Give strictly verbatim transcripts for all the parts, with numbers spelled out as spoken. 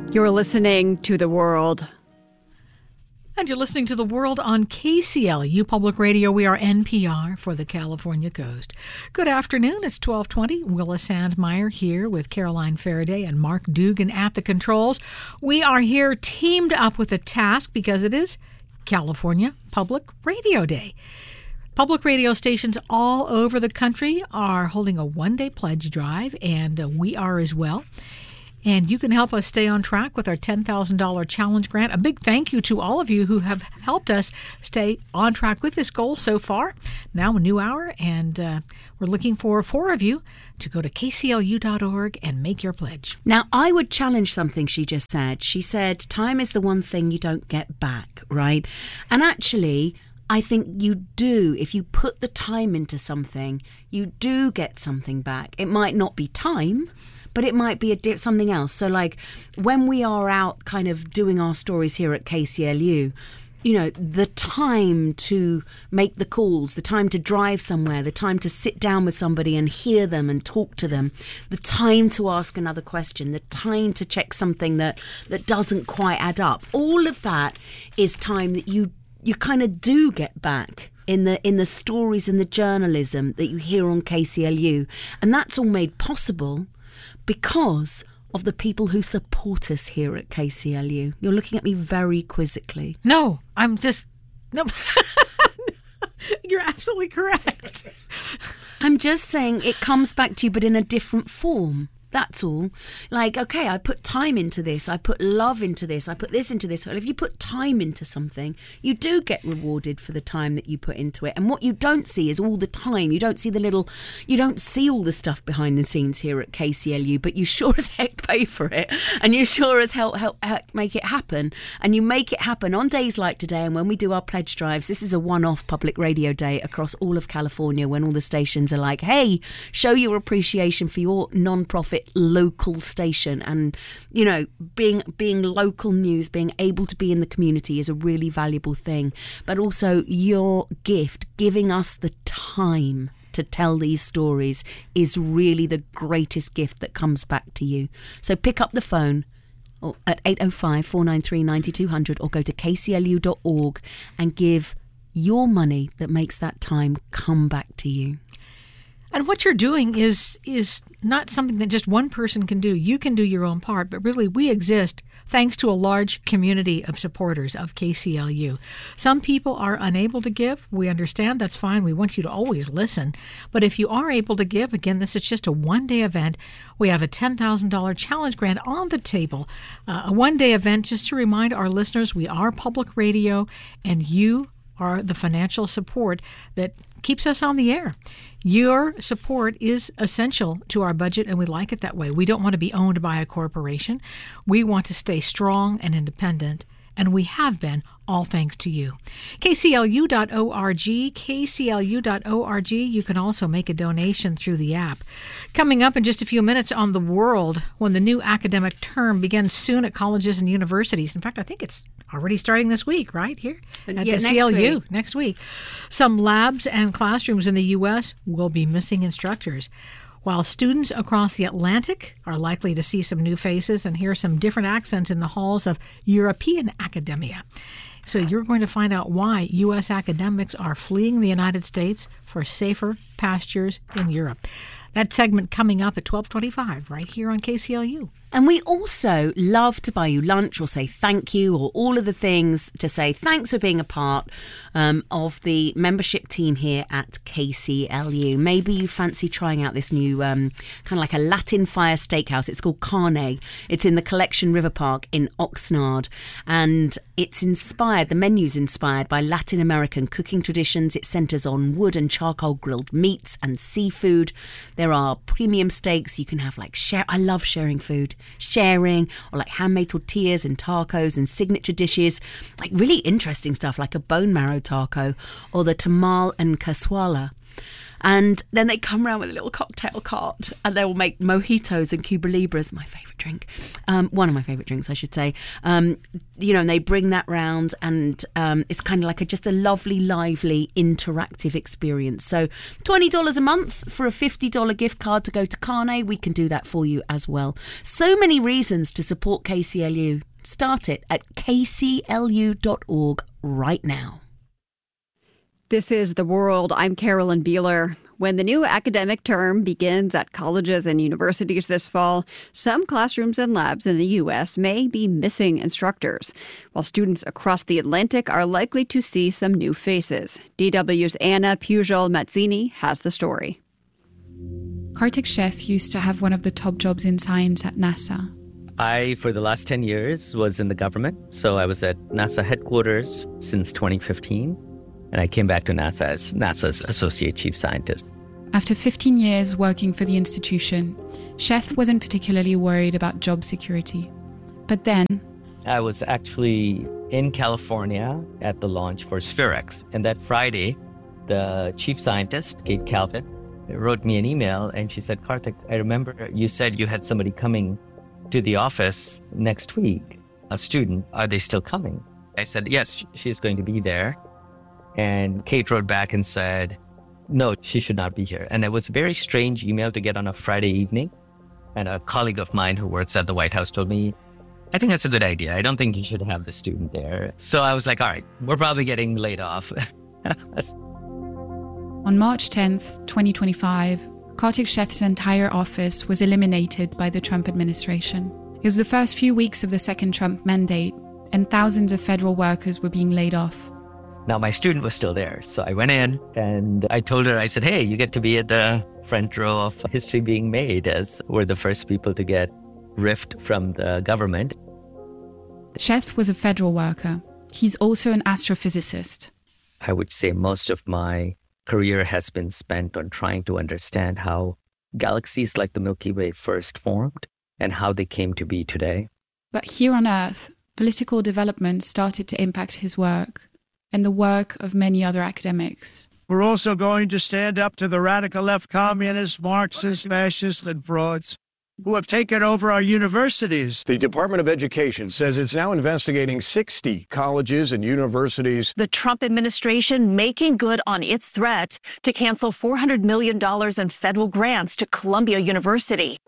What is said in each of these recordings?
You're listening to The World. And you're listening to The World on K C L U Public Radio. We are N P R for the California Coast. Good afternoon. It's twelve twenty. Willa Sandmeyer here with Caroline Faraday and Mark Dugan at the controls. We are here teamed up with a task because it is California Public Radio Day. Public radio stations all over the country are holding a one-day pledge drive, and uh, we are as well. And you can help us stay on track with our ten thousand dollars challenge grant. A big thank you to all of you who have helped us stay on track with this goal so far. Now a new hour, and uh, we're looking for four of you to go to K C L U dot org and make your pledge. Now, I would challenge something she just said. She said, time is the one thing you don't get back, right? And actually, I think you do. If you put the time into something, you do get something back. It might not be time, but it might be a di- something else. So like when we are out kind of doing our stories here at K C L U, you know, the time to make the calls, the time to drive somewhere, the time to sit down with somebody and hear them and talk to them, the time to ask another question, the time to check something that, that doesn't quite add up. All of that is time that you you kind of do get back in the in the stories and the journalism that you hear on K C L U. And that's all made possible because of the people who support us here at K C L U. You're looking at me very quizzically. No, I'm just... No, you're absolutely correct. I'm just saying it comes back to you, but in a different form. That's all. Like, okay, I put time into this. I put love into this. I put this into this. Well, if you put time into something, you do get rewarded for the time that you put into it. And what you don't see is all the time. You don't see the little, you don't see all the stuff behind the scenes here at K C L U, but you sure as heck pay for it. And you sure as hell help, help make it happen. And you make it happen on days like today. And when we do our pledge drives, this is a one-off public radio day across all of California when all the stations are like, hey, show your appreciation for your non-profit local station. And you know, being being local news, being able to be in the community is a really valuable thing. But also your gift, giving us the time to tell these stories, is really the greatest gift that comes back to you. So pick up the phone or at eight oh five, four nine three, nine two hundred or go to K C L U dot org and give your money that makes that time come back to you. And what you're doing is is not something that just one person can do. You can do your own part, but really we exist thanks to a large community of supporters of K C L U. Some people are unable to give. We understand. That's fine. We want you to always listen. But if you are able to give, again, this is just a one-day event. We have a ten thousand dollars challenge grant on the table. Uh, a one-day event, just to remind our listeners, we are public radio, and you are the financial support that keeps us on the air. Your support is essential to our budget, and we like it that way. We don't want to be owned by a corporation. We want to stay strong and independent, and we have been, all thanks to you. K C L U dot org, K C L U dot org. You can also make a donation through the app. Coming up in just a few minutes on The World, when the new academic term begins soon at colleges and universities. In fact, I think it's already starting this week, right here at yeah, the C L U next week. next week. Some labs and classrooms in the U S will be missing instructors, while students across the Atlantic are likely to see some new faces and hear some different accents in the halls of European academia. So you're going to find out why U S academics are fleeing the United States for safer pastures in Europe. That segment coming up at twelve twenty-five right here on K C L U. And we also love to buy you lunch or say thank you, or all of the things to say thanks for being a part um, of the membership team here at K C L U. Maybe you fancy trying out this new um, kind of like a Latin fire steakhouse. It's called Carne. It's in the Collection River Park in Oxnard. And it's inspired, the menu's inspired by Latin American cooking traditions. It centres on wood and charcoal grilled meats and seafood. There are premium steaks. You can have like share. I love sharing food. Sharing, or like handmade tortillas and tacos and signature dishes, like really interesting stuff like a bone marrow taco or the tamal and cazuela. And then they come around with a little cocktail cart and they will make mojitos and Cuba Libras, my favourite drink. Um, one of my favourite drinks, I should say. Um, you know, and they bring that round and um, it's kind of like a, just a lovely, lively, interactive experience. So twenty dollars a month for a fifty dollars gift card to go to Carne. We can do that for you as well. So many reasons to support K C L U. Start it at k c l u dot org right now. This is The World. I'm Carolyn Beeler. When the new academic term begins at colleges and universities this fall, some classrooms and labs in the U S may be missing instructors, while students across the Atlantic are likely to see some new faces. D W's Anna Pujol-Mazzini has the story. Kartik Sheth used to have one of the top jobs in science at NASA. I, for the last ten years, was in the government. So I was at NASA headquarters since twenty fifteen. And I came back to NASA as NASA's Associate Chief Scientist. After fifteen years working for the institution, Sheth wasn't particularly worried about job security. But then... I was actually in California at the launch for SphereX. And that Friday, the chief scientist, Kate Calvin, wrote me an email and she said, Kartik, I remember you said you had somebody coming to the office next week, a student. Are they still coming? I said, yes, she's going to be there. And Kate wrote back and said, no, she should not be here. And it was a very strange email to get on a Friday evening. And a colleague of mine who works at the White House told me, I think that's a good idea. I don't think you should have the student there. So I was like, all right, we're probably getting laid off. On March tenth, twenty twenty-five, Kartik Sheth's entire office was eliminated by the Trump administration. It was the first few weeks of the second Trump mandate, and thousands of federal workers were being laid off. Now, my student was still there. So I went in and I told her, I said, hey, you get to be at the front row of history being made, as we're the first people to get riffed from the government. Sheth was a federal worker. He's also an astrophysicist. I would say most of my career has been spent on trying to understand how galaxies like the Milky Way first formed and how they came to be today. But here on Earth, political development started to impact his work and the work of many other academics. We're also going to stand up to the radical left communists, Marxists, fascists, and frauds who have taken over our universities. The Department of Education says it's now investigating sixty colleges and universities. The Trump administration making good on its threat to cancel four hundred million dollars in federal grants to Columbia University.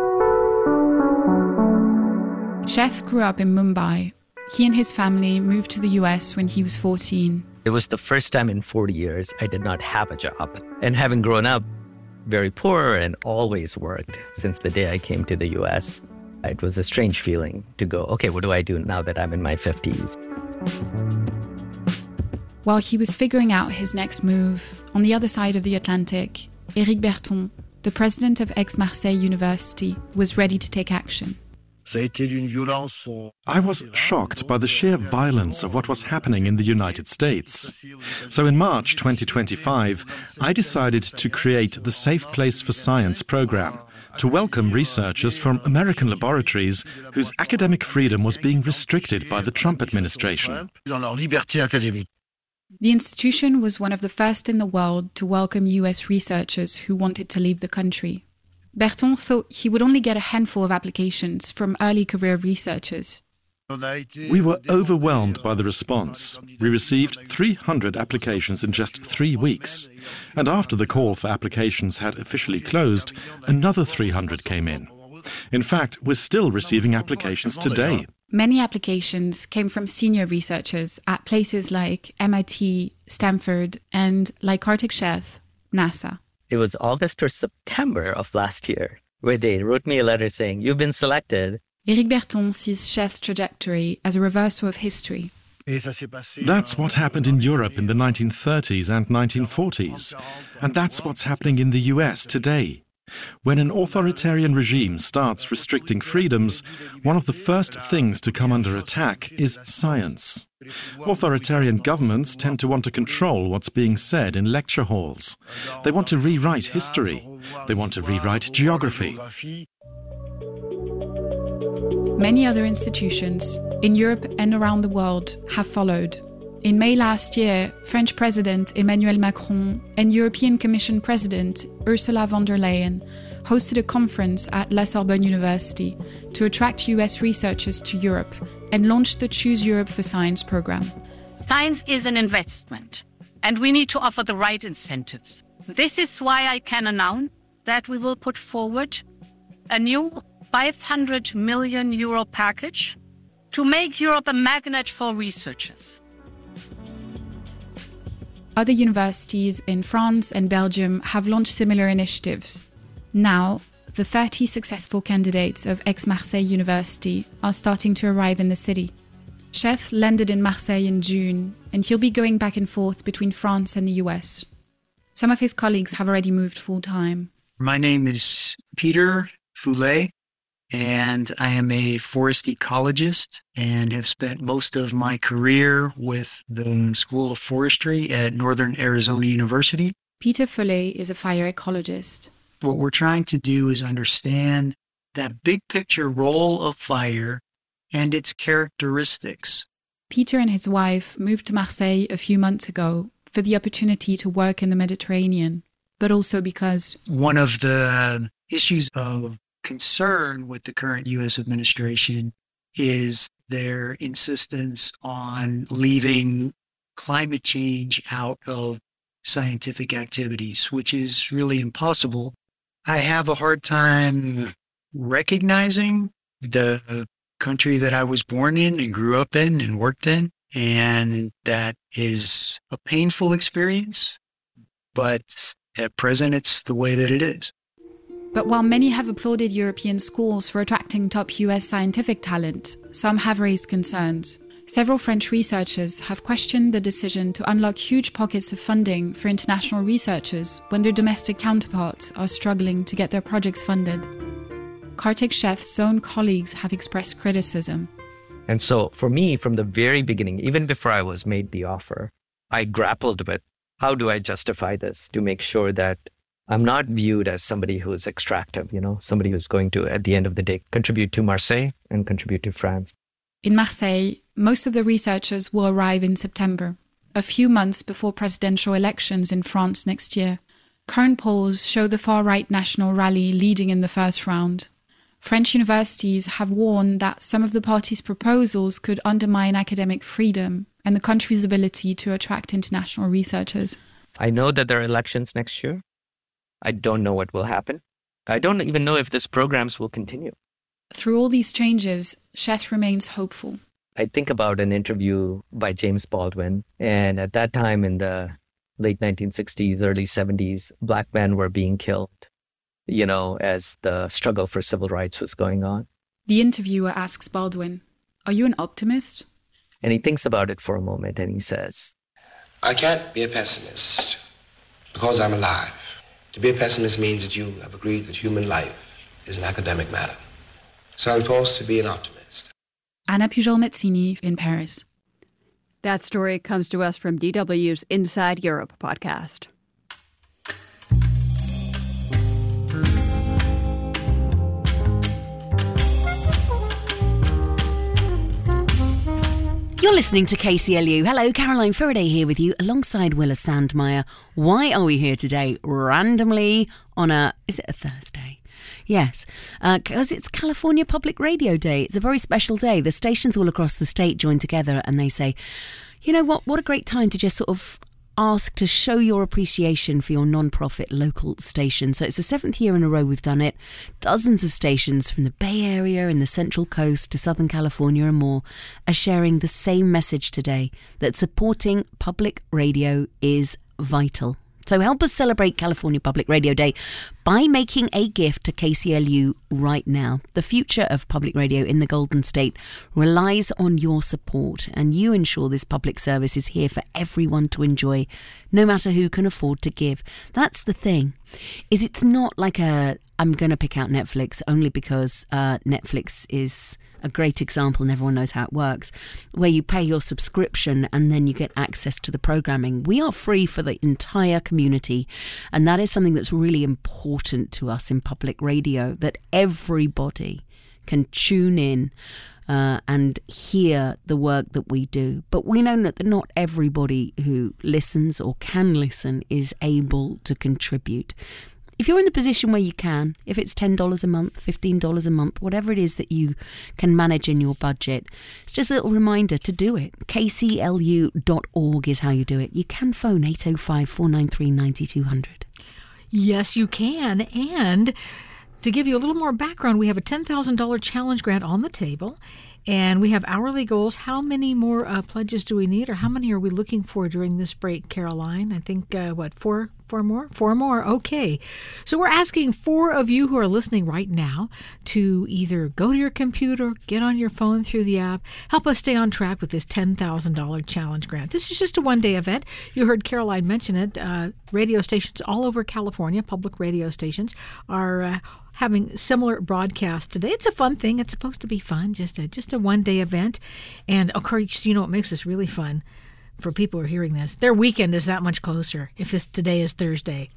Sheth grew up in Mumbai. He and his family moved to the U S when he was fourteen. It was the first time in forty years I did not have a job. And having grown up very poor and always worked since the day I came to the U S, it was a strange feeling to go, okay, what do I do now that I'm in my fifties? While he was figuring out his next move, on the other side of the Atlantic, Éric Berton, the president of Aix-Marseille University, was ready to take action. I was shocked by the sheer violence of what was happening in the United States. So in March twenty twenty-five, I decided to create the Safe Place for Science program to welcome researchers from American laboratories whose academic freedom was being restricted by the Trump administration. The institution was one of the first in the world to welcome U S researchers who wanted to leave the country. Berton thought he would only get a handful of applications from early career researchers. We were overwhelmed by the response. We received three hundred applications in just three weeks. And after the call for applications had officially closed, another three hundred came in. In fact, we're still receiving applications today. Many applications came from senior researchers at places like M I T, Stanford, and, like Kartik Sheth, NASA. It was August or September of last year where they wrote me a letter saying, you've been selected. Éric Berton sees Sheth's trajectory as a reversal of history. That's what happened in Europe in the nineteen thirties and nineteen forties. And that's what's happening in the U S today. When an authoritarian regime starts restricting freedoms, one of the first things to come under attack is science. Authoritarian governments tend to want to control what's being said in lecture halls. They want to rewrite history. They want to rewrite geography. Many other institutions in Europe and around the world have followed. In May last year, French President Emmanuel Macron and European Commission President Ursula von der Leyen hosted a conference at La Sorbonne University to attract U S researchers to Europe and launched the Choose Europe for Science program. Science is an investment, and we need to offer the right incentives. This is why I can announce that we will put forward a new five hundred million euro package to make Europe a magnet for researchers. Other universities in France and Belgium have launched similar initiatives. Now, the thirty successful candidates of Aix-Marseille University are starting to arrive in the city. Sheth landed in Marseille in June, and he'll be going back and forth between France and the U S. Some of his colleagues have already moved full-time. My name is Peter Foulet, and I am a forest ecologist and have spent most of my career with the School of Forestry at Northern Arizona University. Peter Foulet is a fire ecologist. What we're trying to do is understand that big picture role of fire and its characteristics. Peter and his wife moved to Marseille a few months ago for the opportunity to work in the Mediterranean, but also because one of the issues of concern with the current U S administration is their insistence on leaving climate change out of scientific activities, which is really impossible. I have a hard time recognizing the country that I was born in and grew up in and worked in, and that is a painful experience, but at present it's the way that it is. But while many have applauded European schools for attracting top U S scientific talent, some have raised concerns. Several French researchers have questioned the decision to unlock huge pockets of funding for international researchers when their domestic counterparts are struggling to get their projects funded. Kartik Sheth's own colleagues have expressed criticism. And so for me, from the very beginning, even before I was made the offer, I grappled with how do I justify this to make sure that I'm not viewed as somebody who's extractive, you know, somebody who's going to, at the end of the day, contribute to Marseille and contribute to France. In Marseille, most of the researchers will arrive in September, a few months before presidential elections in France next year. Current polls show the far-right National Rally leading in the first round. French universities have warned that some of the party's proposals could undermine academic freedom and the country's ability to attract international researchers. I know that there are elections next year. I don't know what will happen. I don't even know if these programs will continue. Through all these changes, Sheth remains hopeful. I think about an interview by James Baldwin, and at that time in the late nineteen sixties, early seventies, black men were being killed, you know, as the struggle for civil rights was going on. The interviewer asks Baldwin, "Are you an optimist?" And he thinks about it for a moment and he says, I can't be a pessimist because I'm alive. To be a pessimist means that you have agreed that human life is an academic matter. So I'm forced to be an optimist. Anna Pujol-Mezzini in Paris. That story comes to us from D W's Inside Europe podcast. You're listening to K C L U. Hello, Caroline Faraday here with you alongside Willa Sandmeyer. Why are we here today randomly on a, is it a Thursday? Yes, because uh, it's California Public Radio Day. It's a very special day. The stations all across the state join together and they say, you know what, what a great time to just sort of ask to show your appreciation for your non-profit local station. So it's the seventh year in a row we've done it. Dozens of stations from the Bay Area and the Central Coast to Southern California and more are sharing the same message today, that supporting public radio is vital. So help us celebrate California Public Radio Day by making a gift to K C L U right now. The future of public radio in the Golden State relies on your support, and you ensure this public service is here for everyone to enjoy, no matter who can afford to give. That's the thing, is it's not like a, I'm going to pick out Netflix only because uh, Netflix is a great example and everyone knows how it works, where you pay your subscription and then you get access to the programming. We are free for the entire community, and that is something that's really important to us in public radio, that everybody can tune in uh, and hear the work that we do. But we know that not everybody who listens or can listen is able to contribute. If you're in the position where you can, if it's ten dollars a month, fifteen dollars a month, whatever it is that you can manage in your budget, it's just a little reminder to do it. K C L U dot org is how you do it. You can phone eight oh five, four nine three, nine two zero zero. Yes, you can. And to give you a little more background, we have a ten thousand dollars challenge grant on the table. And we have hourly goals. How many more uh, pledges do we need, or how many are we looking for during this break, Caroline? I think, uh, what, four four more? Four more. Okay. So we're asking four of you who are listening right now to either go to your computer, get on your phone through the app, help us stay on track with this ten thousand dollars challenge grant. This is just a one-day event. You heard Caroline mention it. Uh, radio stations all over California, public radio stations, are uh, having similar broadcasts today. It's a fun thing. It's supposed to be fun, just a just a one-day event. And of course, you know what makes this really fun for people who are hearing this? Their weekend is that much closer if this today is Thursday.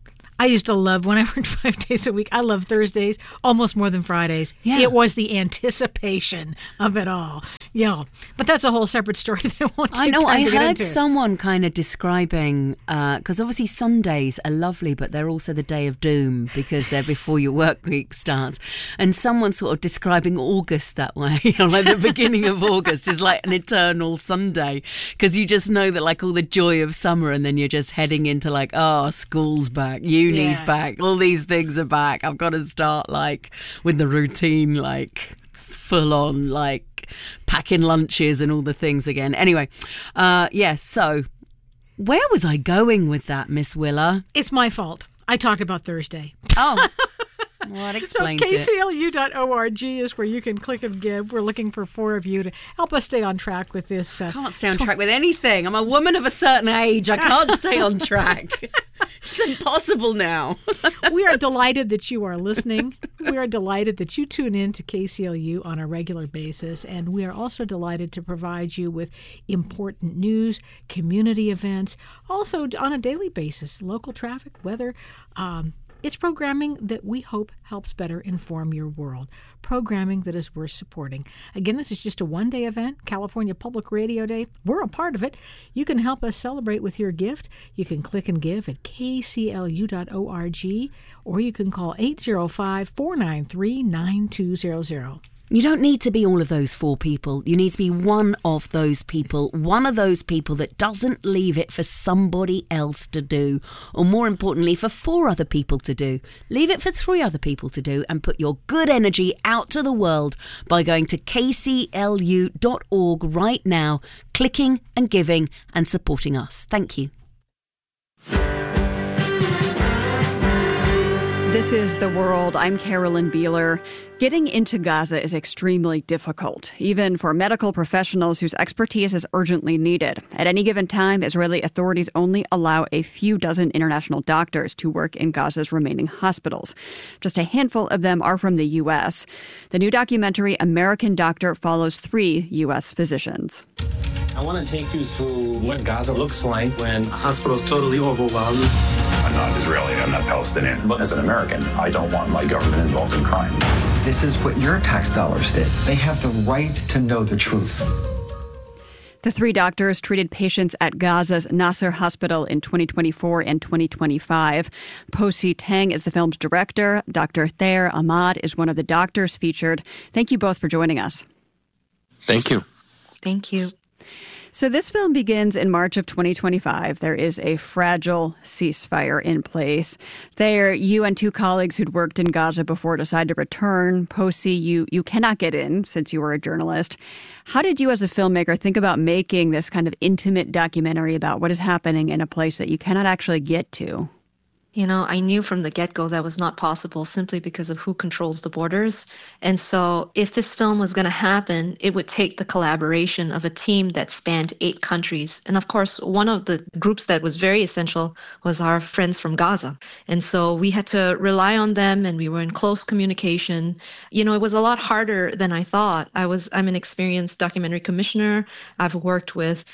I used to love, when I worked five days a week, I love Thursdays almost more than Fridays. Yeah. It was the anticipation of it all. Yeah. But that's a whole separate story that I won't take I know, time I to get heard into. someone kind of describing, because uh, obviously Sundays are lovely, but they're also the day of doom because they're before your work week starts. And someone sort of describing August that way, you know, like the beginning of August is like an eternal Sunday, because you just know that like all the joy of summer, and then you're just heading into like, oh, school's back, uni's Yeah. back, all these things are back. I've got to start like with the routine, like full on, like packing lunches and all the things again. Anyway, uh, yes, yeah, so where was I going with that, Miss Willa? It's my fault. I talked about Thursday. Oh, well, that explains so it. K C L U dot org is where you can click and give. We're looking for four of you to help us stay on track with this. Uh, I can't stay on track with anything. I'm a woman of a certain age. I can't stay on track. It's impossible now. We are delighted that you are listening. We are delighted that you tune in to K C L U on a regular basis. And we are also delighted to provide you with important news, community events, also on a daily basis, local traffic, weather. Um, it's programming that we hope helps better inform your world. Programming that is worth supporting. Again, this is just a one-day event, California Public Radio Day. We're a part of it. You can help us celebrate with your gift. You can click and give at K C L U dot org, or you can call eight oh five, four nine three, nine two zero zero. You don't need to be all of those four people. You need to be one of those people, one of those people that doesn't leave it for somebody else to do, or more importantly, for four other people to do. Leave it for three other people to do, and put your good energy out to the world by going to K C L U dot org right now, clicking and giving and supporting us. Thank you. This is The World. I'm Carolyn Beeler. Getting into Gaza is extremely difficult, even for medical professionals whose expertise is urgently needed. At any given time, Israeli authorities only allow a few dozen international doctors to work in Gaza's remaining hospitals. Just a handful of them are from the U S. The new documentary, American Doctor, follows three U S physicians. I want to take you through what Gaza looks like when a hospital is totally overwhelmed. I'm not Israeli, I'm not Palestinian. But as an American, I don't want my government involved in crime. This is what your tax dollars did. They have the right to know the truth. The three doctors treated patients at Gaza's Nasser Hospital in twenty twenty-four and twenty twenty-five. Po Si Tang is the film's director. Doctor Thayer Ahmad is one of the doctors featured. Thank you both for joining us. Thank you. Thank you. So this film begins in March of twenty twenty-five. There is a fragile ceasefire in place. There, you and two colleagues who'd worked in Gaza before decide to return. Po Si, you, you cannot get in since you were a journalist. How did you as a filmmaker think about making this kind of intimate documentary about what is happening in a place that you cannot actually get to? You know, I knew from the get-go that was not possible simply because of who controls the borders. And so if this film was going to happen, it would take the collaboration of a team that spanned eight countries. And of course, one of the groups that was very essential was our friends from Gaza. And so we had to rely on them, and we were in close communication. You know, it was a lot harder than I thought. I was, I'm an experienced documentary commissioner. I've worked with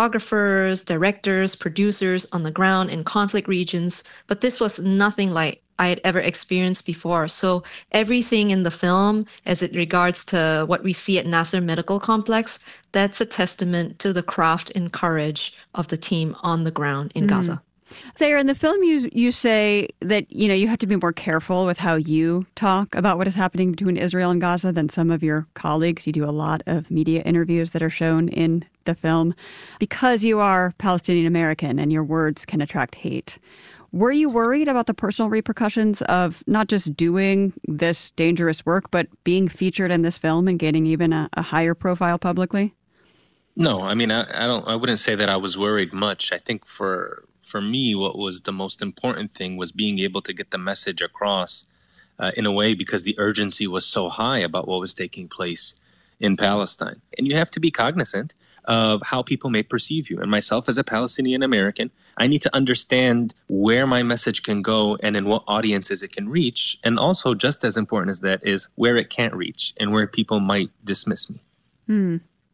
cinematographers, directors, producers on the ground in conflict regions. But this was nothing like I had ever experienced before. So everything in the film, as it regards to what we see at Nasser Medical Complex, that's a testament to the craft and courage of the team on the ground in mm. Gaza. Thayer, in the film, you you say that, you know, you have to be more careful with how you talk about what is happening between Israel and Gaza than some of your colleagues. You do a lot of media interviews that are shown in the film because you are Palestinian American and your words can attract hate. Were you worried about the personal repercussions of not just doing this dangerous work, but being featured in this film and getting even a, a higher profile publicly? No, I mean, I, I don't. I wouldn't say that I was worried much. I think for for me, what was the most important thing was being able to get the message across uh, in a way because the urgency was so high about what was taking place in Palestine. And you have to be cognizant of how people may perceive you. And myself as a Palestinian American, I need to understand where my message can go and in what audiences it can reach. And also, just as important as that is where it can't reach and where people might dismiss me. Hmm.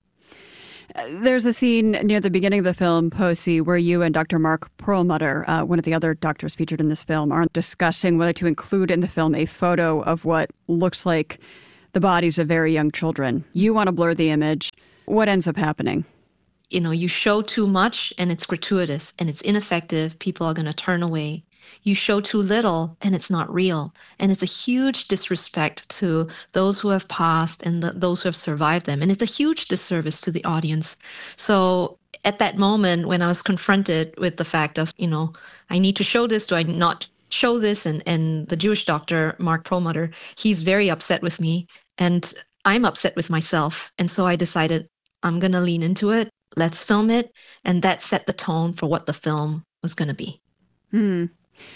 There's a scene near the beginning of the film, Posi, where you and Doctor Mark Perlmutter, uh, one of the other doctors featured in this film, are discussing whether to include in the film a photo of what looks like the bodies of very young children. You want to blur the image. What ends up happening? You know, you show too much and it's gratuitous and it's ineffective. People are going to turn away. You show too little and it's not real. And it's a huge disrespect to those who have passed and the, those who have survived them. And it's a huge disservice to the audience. So at that moment when I was confronted with the fact of, you know, I need to show this, do I not show this? And, and the Jewish doctor, Mark Perlmutter, he's very upset with me. And I'm upset with myself. And so I decided I'm going to lean into it. Let's film it. And that set the tone for what the film was going to be. Hmm.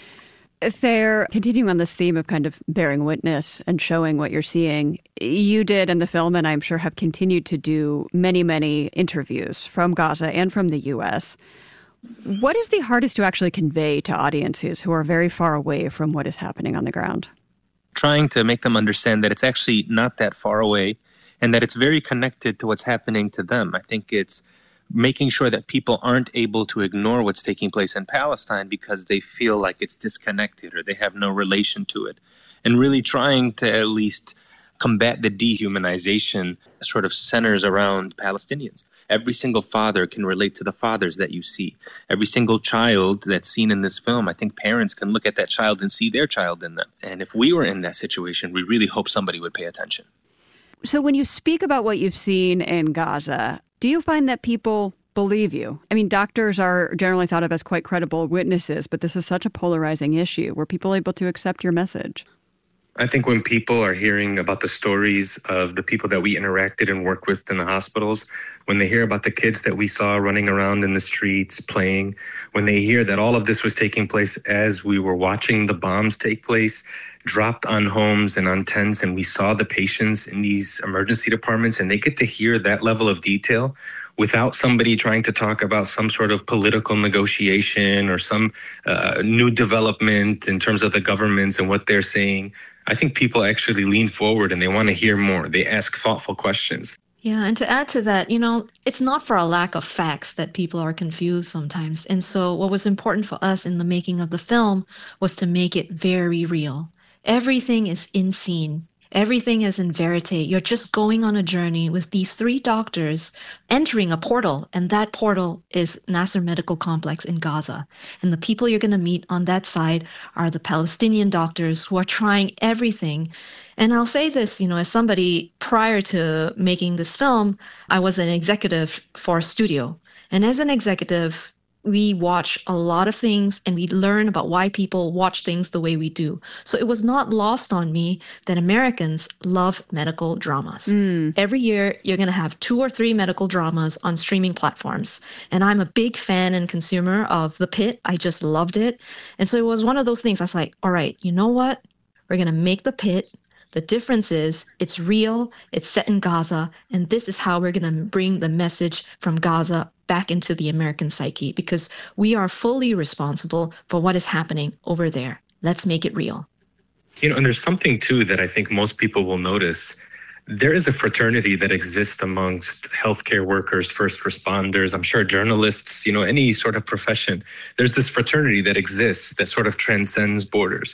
Thayer, continuing on this theme of kind of bearing witness and showing what you're seeing, you did in the film, and I'm sure have continued to do many, many interviews from Gaza and from the U S. What is the hardest to actually convey to audiences who are very far away from what is happening on the ground? Trying to make them understand that it's actually not that far away and that it's very connected to what's happening to them. I think it's making sure that people aren't able to ignore what's taking place in Palestine because they feel like it's disconnected or they have no relation to it. And really trying to at least combat the dehumanization that sort of centers around Palestinians. Every single father can relate to the fathers that you see. Every single child that's seen in this film, I think parents can look at that child and see their child in them. And if we were in that situation, we really hope somebody would pay attention. So when you speak about what you've seen in Gaza, do you find that people believe you? I mean, doctors are generally thought of as quite credible witnesses, but this is such a polarizing issue. Were people able to accept your message? I think when people are hearing about the stories of the people that we interacted and worked with in the hospitals, when they hear about the kids that we saw running around in the streets playing, when they hear that all of this was taking place as we were watching the bombs take place, dropped on homes and on tents, and we saw the patients in these emergency departments, and they get to hear that level of detail without somebody trying to talk about some sort of political negotiation or some uh, new development in terms of the governments and what they're saying. I think people actually lean forward and they want to hear more. They ask thoughtful questions. Yeah, and to add to that, you know, it's not for a lack of facts that people are confused sometimes. And so what was important for us in the making of the film was to make it very real. Everything is in scene. Everything is in verite. You're just going on a journey with these three doctors entering a portal, and that portal is Nasser Medical Complex in Gaza. And the people you're going to meet on that side are the Palestinian doctors who are trying everything. And I'll say this, you know, as somebody prior to making this film, I was an executive for a studio. And as an executive, we watch a lot of things and we learn about why people watch things the way we do. So it was not lost on me that Americans love medical dramas. Mm. Every year, you're going to have two or three medical dramas on streaming platforms. And I'm a big fan and consumer of The Pit. I just loved it. And so it was one of those things I was like, all right, you know what? We're going to make The Pit. The difference is it's real, it's set in Gaza, and this is how we're going to bring the message from Gaza back into the American psyche, because we are fully responsible for what is happening over there. Let's make it real. You know, and there's something, too, that I think most people will notice. There is a fraternity that exists amongst healthcare workers, first responders, I'm sure journalists, you know, any sort of profession. There's this fraternity that exists that sort of transcends borders.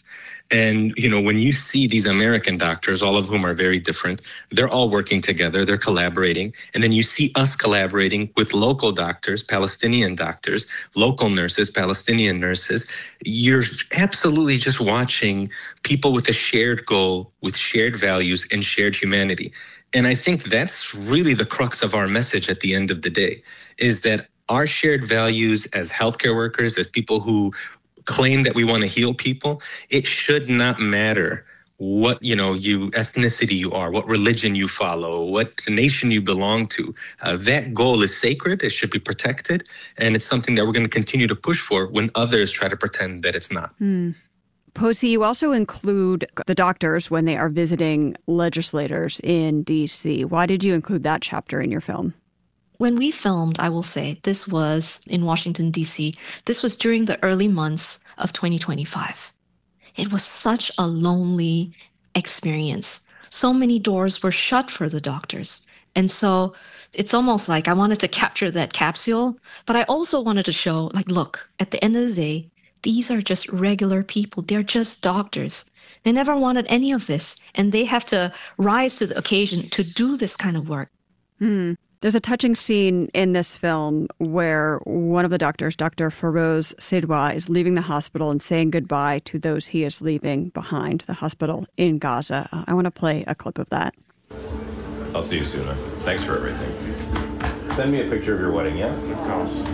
And, you know, when you see these American doctors, all of whom are very different, they're all working together, they're collaborating. And then you see us collaborating with local doctors, Palestinian doctors, local nurses, Palestinian nurses. You're absolutely just watching people with a shared goal, with shared values and shared humanity. And I think that's really the crux of our message at the end of the day, is that our shared values as healthcare workers, as people who claim that we want to heal people, it should not matter what, you know, you ethnicity you are, what religion you follow, what nation you belong to. Uh, that goal is sacred. It should be protected. And it's something that we're going to continue to push for when others try to pretend that it's not. Hmm. Posi, you also include the doctors when they are visiting legislators in D C. Why did you include that chapter in your film? When we filmed, I will say, this was in Washington, D C. This was during the early months of twenty twenty-five. It was such a lonely experience. So many doors were shut for the doctors. And so it's almost like I wanted to capture that capsule, but I also wanted to show, like, look, at the end of the day, these are just regular people. They're just doctors. They never wanted any of this, and they have to rise to the occasion to do this kind of work. Hmm. There's a touching scene in this film where one of the doctors, Doctor Feroz Sedwa, is leaving the hospital and saying goodbye to those he is leaving behind the hospital in Gaza. Uh, I want to play a clip of that. I'll see you sooner. Thanks for everything. Send me a picture of your wedding, yeah? Of course.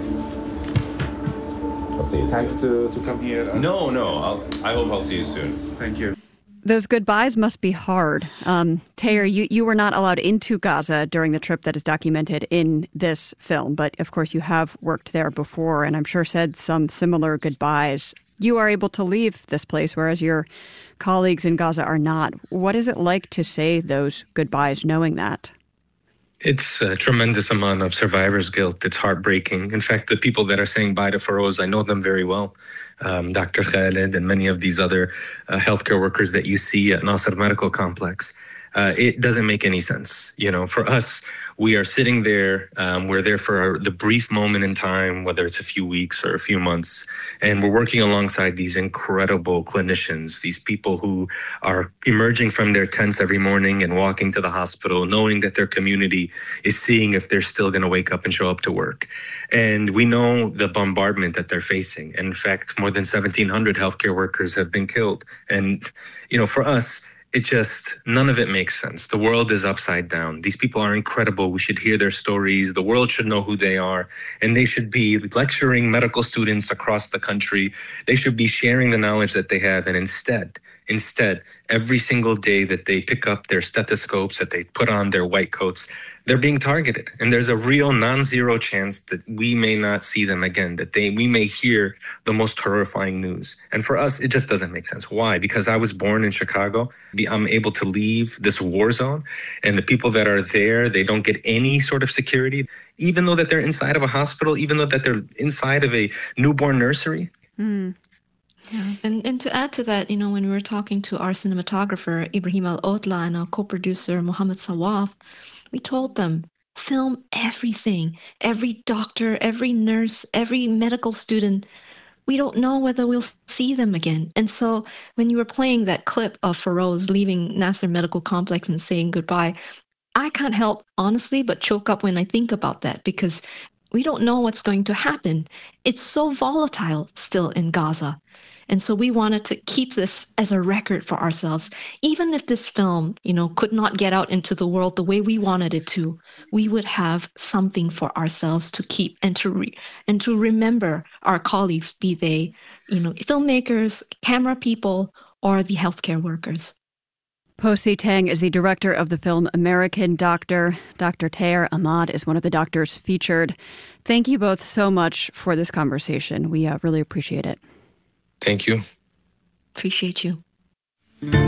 I'll see you Thanks soon. to, to come here. Uh, No, no. I'll, I hope I'll see you soon. Thank you. Those goodbyes must be hard. Um, Taher, you, you were not allowed into Gaza during the trip that is documented in this film, but of course you have worked there before and I'm sure said some similar goodbyes. You are able to leave this place, whereas your colleagues in Gaza are not. What is it like to say those goodbyes knowing that? It's a tremendous amount of survivor's guilt. It's heartbreaking. In fact, the people that are saying bye to Feroz, I know them very well. Um, Doctor Khaled and many of these other uh, healthcare workers that you see at Nasser Medical Complex. Uh, it doesn't make any sense. You know, for us, we are sitting there. Um, we're there for the brief moment in time, whether it's a few weeks or a few months. And we're working alongside these incredible clinicians, these people who are emerging from their tents every morning and walking to the hospital, knowing that their community is seeing if they're still going to wake up and show up to work. And we know the bombardment that they're facing. And in fact, more than seventeen hundred healthcare workers have been killed. And, you know, for us, it just, none of it makes sense. The world is upside down. These people are incredible. We should hear their stories. The world should know who they are. And they should be lecturing medical students across the country. They should be sharing the knowledge that they have. And instead, instead, every single day that they pick up their stethoscopes, that they put on their white coats, they're being targeted. And there's a real non-zero chance that we may not see them again, that they we may hear the most horrifying news. And for us, it just doesn't make sense. Why? Because I was born in Chicago. I'm able to leave this war zone, and the people that are there, they don't get any sort of security, even though that they're inside of a hospital, even though that they're inside of a newborn nursery. Mm. Yeah. And and to add to that, you know, when we were talking to our cinematographer, Ibrahim Al-Otla, and our co-producer, Mohammed Sawaf, we told them, film everything, every doctor, every nurse, every medical student. We don't know whether we'll see them again. And so when you were playing that clip of Feroz leaving Nasser Medical Complex and saying goodbye, I can't help, honestly, but choke up when I think about that, because we don't know what's going to happen. It's so volatile still in Gaza. And so we wanted to keep this as a record for ourselves. Even if this film, you know, could not get out into the world the way we wanted it to, we would have something for ourselves to keep and to re- and to remember our colleagues, be they, you know, filmmakers, camera people, or the healthcare workers. Posi Tang is the director of the film American Doctor. Doctor Taher Ahmad is one of the doctors featured. Thank you both so much for this conversation. We uh, really appreciate it. Thank you. Appreciate you.